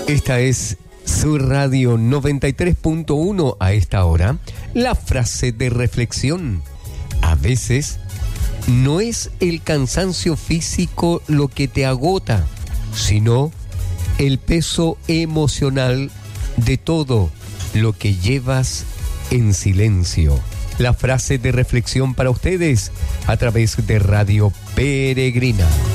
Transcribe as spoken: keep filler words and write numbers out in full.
Esta es su radio noventa y tres punto uno a esta hora. La frase de reflexión. A veces no es el cansancio físico lo que te agota, sino el peso emocional de todo lo que llevas en silencio. La frase de reflexión para ustedes a través de Radio Peregrina.